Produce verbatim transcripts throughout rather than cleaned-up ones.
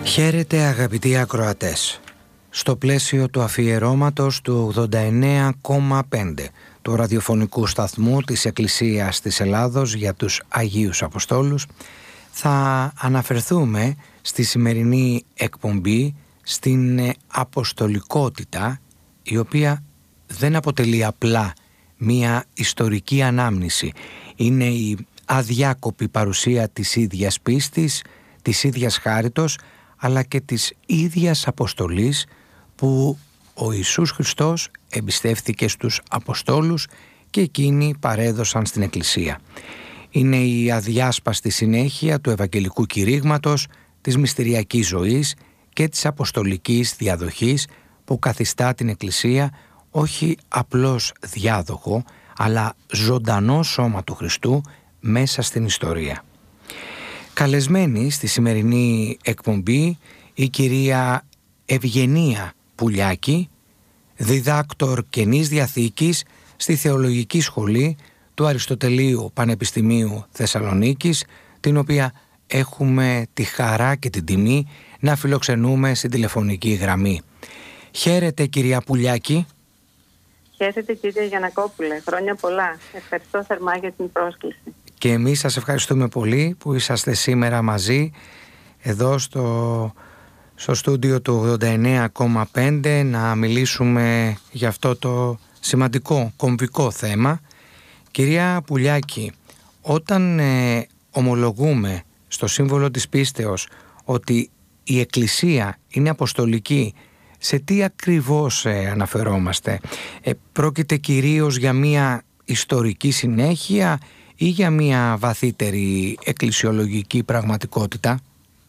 Χαίρετε αγαπητοί ακροατές. Στο πλαίσιο του αφιερώματος του ογδόντα εννέα κόμμα πέντε του ραδιοφωνικού σταθμού της Εκκλησίας της Ελλάδος για τους Αγίους Αποστόλους θα αναφερθούμε στη σημερινή εκπομπή στην αποστολικότητα, η οποία δεν αποτελεί απλά μία ιστορική ανάμνηση. Είναι η αδιάκοπη παρουσία της ίδιας πίστης, της ίδιας χάριτος, αλλά και της ίδιας αποστολής που ο Ιησούς Χριστός εμπιστεύθηκε στους Αποστόλους και εκείνοι παρέδωσαν στην Εκκλησία. Είναι η αδιάσπαστη συνέχεια του Ευαγγελικού κηρύγματος, της μυστηριακής ζωής και της αποστολικής διαδοχής που καθιστά την Εκκλησία όχι απλώς διάδοχο, αλλά ζωντανό σώμα του Χριστού μέσα στην ιστορία. Καλεσμένη στη σημερινή εκπομπή η κυρία Ευγενία Πουλιάκη, διδάκτορ Καινής Διαθήκης στη Θεολογική Σχολή του Αριστοτελείου Πανεπιστημίου Θεσσαλονίκης, την οποία έχουμε τη χαρά και την τιμή να φιλοξενούμε στην τηλεφωνική γραμμή. Χαίρετε κυρία Πουλιάκη. Χαίρετε κύριε Γιαννακόπουλε, χρόνια πολλά. Ευχαριστώ θερμά για την πρόσκληση. Και εμείς σας ευχαριστούμε πολύ που είσαστε σήμερα μαζί εδώ στο, στο στούντιο του ογδόντα εννέα κόμμα πέντε να μιλήσουμε για αυτό το σημαντικό κομβικό θέμα. Κυρία Πουλιάκη, όταν ε, ομολογούμε στο σύμβολο της πίστεως ότι η Εκκλησία είναι αποστολική, σε τι ακριβώς ε, αναφερόμαστε? Ε, πρόκειται κυρίως για μια ιστορική συνέχεια ή για μια βαθύτερη εκκλησιολογική πραγματικότητα?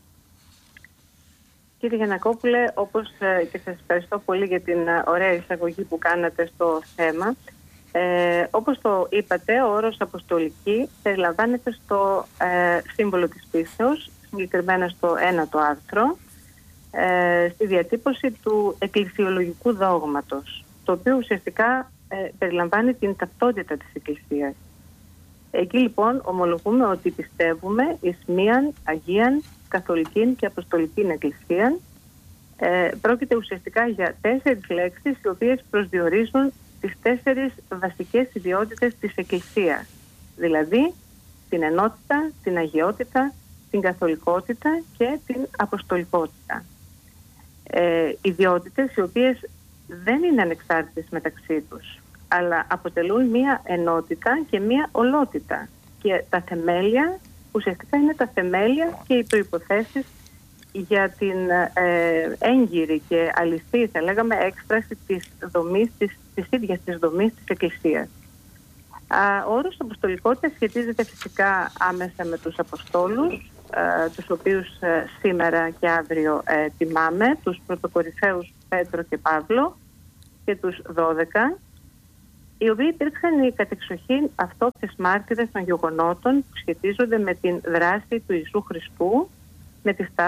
Κύριε Γιαννακόπουλε, όπως και σας ευχαριστώ πολύ για την ωραία εισαγωγή που κάνατε στο θέμα, ε, όπως το είπατε, ο όρος αποστολική περιλαμβάνεται στο ε, σύμβολο της πίστεως, συγκεκριμένα στο ένατο άρθρο, ε, στη διατύπωση του εκκλησιολογικού δόγματος, το οποίο ουσιαστικά ε, περιλαμβάνει την ταυτότητα της Εκκλησίας. Εκεί λοιπόν ομολογούμε ότι πιστεύουμε εις μίαν Αγίαν, Καθολικήν και Αποστολικήν Εκκλησίαν. Ε, πρόκειται ουσιαστικά για τέσσερις λέξεις οι οποίες προσδιορίζουν τις τέσσερις βασικές ιδιότητες της Εκκλησίας. Δηλαδή την ενότητα, την αγιότητα, την καθολικότητα και την αποστολικότητα. Ε, ιδιότητες οι οποίες δεν είναι ανεξάρτητες μεταξύ τους, αλλά αποτελούν μία ενότητα και μία ολότητα. Και τα θεμέλια, ουσιαστικά είναι τα θεμέλια και οι προϋποθέσεις για την ε, έγκυρη και αληθή, θα λέγαμε, έκφραση της δομής, της, της ίδιας της δομής της Εκκλησίας. Α, ο όρος αποστολικότητα σχετίζεται φυσικά άμεσα με τους Αποστόλους, ε, τους οποίους ε, σήμερα και αύριο ε, τιμάμε, τους πρωτοκορυφαίους Πέτρο και Παύλο και τους δώδεκα, οι οποίοι υπήρξαν οι κατεξοχήν αυτόπτες μάρτυρες των γεγονότων που σχετίζονται με την δράση του Ιησού Χριστού, με τη